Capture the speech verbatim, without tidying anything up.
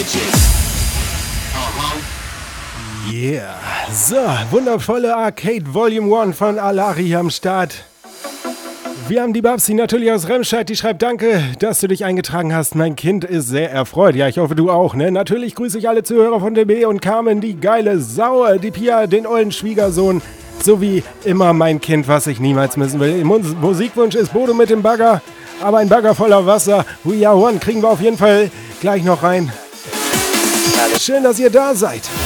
Yeah. So, wundervolle Arcade Volume eins von Alari am Start. Wir haben die Babsi natürlich aus Remscheid, die schreibt: Danke, dass du dich eingetragen hast. Mein Kind ist sehr erfreut. Ja, ich hoffe, du auch, ne? Natürlich grüße ich alle Zuhörer von D B und Carmen, die geile Sau, die Pia, den ollen Schwiegersohn, sowie immer mein Kind, was ich niemals missen will. Mus- Musikwunsch ist Bodo mit dem Bagger, aber ein Bagger voller Wasser. We are one kriegen wir auf jeden Fall gleich noch rein. Schön, dass ihr da seid.